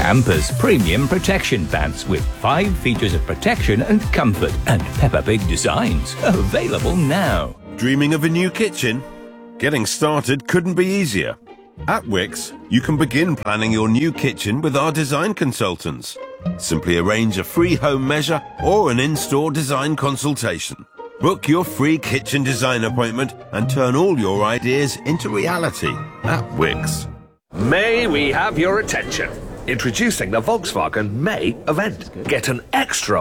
Campers Premium Protection Pants with 5 features of protection and comfort and Peppa Pig designs. Available now. Dreaming of a new kitchen? Getting started couldn't be easier. At Wix, you can begin planning your new kitchen with our design consultants. Simply arrange a free home measure or an in-store design consultation. Book your free kitchen design appointment and turn all your ideas into reality at Wix. May we have your attention? Introducing the Volkswagen May event. Get an extra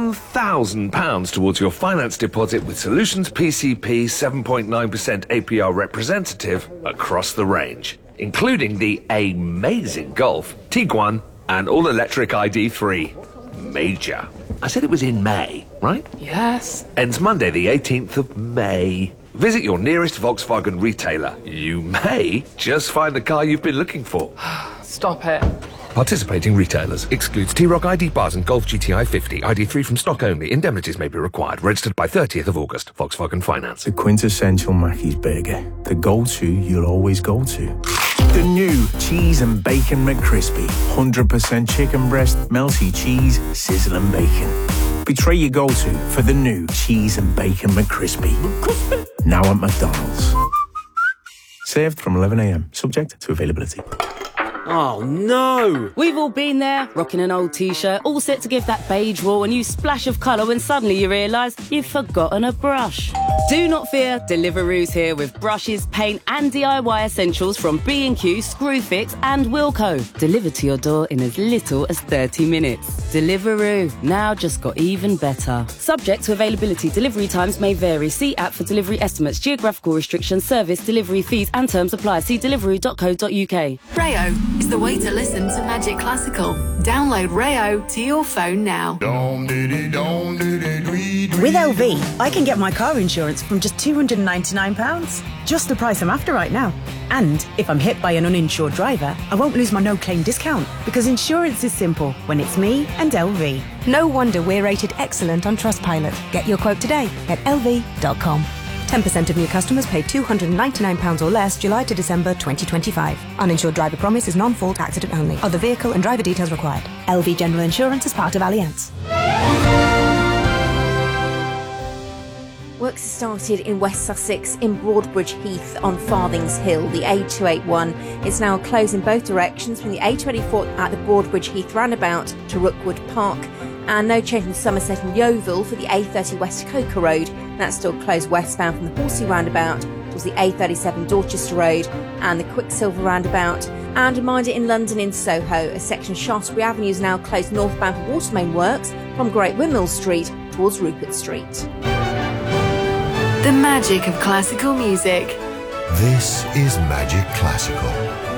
£1,000 towards your finance deposit with Solutions PCP 7.9% APR representative across the range, including the amazing Golf, Tiguan and all-electric ID3. Major. I said it was in May, right? Yes. Ends Monday the 18th of May. Visit your nearest Volkswagen retailer. You may just find the car you've been looking for. Stop it. Participating retailers. Excludes T-Roc ID bars and Golf GTI 50. ID3 from stock only. Indemnities may be required. Registered by 30th of August. Volkswagen Finance. The quintessential Mackey's burger. The go-to you'll always go to. The new Cheese and Bacon McCrispy. 100% chicken breast, melty cheese, sizzling bacon. Betray your go-to for the new Cheese and Bacon McCrispy. Now at McDonald's. Served from 11 a.m. Subject to availability. Oh no! We've all been there, rocking an old t-shirt, all set to give that beige wall a new splash of colour when suddenly you realise you've forgotten a brush. Do not fear, Deliveroo's here with brushes, paint and DIY essentials from B&Q, Screwfix and Wilko. Delivered to your door in as little as 30 minutes. Deliveroo, now just got even better. Subject to availability, delivery times may vary. See app for delivery estimates, geographical restrictions, service, delivery fees and terms apply. See deliveroo.co.uk. Rayo is the way to listen to Magic Classical. Download Rayo to your phone now. With LV, I can get my car insurance from just £299. Just the price I'm after right now. And if I'm hit by an uninsured driver, I won't lose my no-claim discount because insurance is simple when it's me and LV. No wonder we're rated excellent on Trustpilot. Get your quote today at lv.com. 10% of new customers pay £299 or less July to December 2025. Uninsured driver promise is non-fault accident only. Other vehicle and driver details required. LV General Insurance is part of Allianz. Works started in West Sussex in Broadbridge Heath on Farthings Hill. The A281 is now closed in both directions from the A24 at the Broadbridge Heath roundabout to Rookwood Park. And no change in Somerset and Yeovil for the A30 West Coker Road. That's still closed westbound from the Horsey roundabout towards the A37 Dorchester Road and the Quicksilver roundabout. And a reminder in London in Soho, a section of Shaftesbury Avenue is now closed northbound for Watermain works from Great Windmill Street towards Rupert Street. The magic of classical music. This is Magic Classical.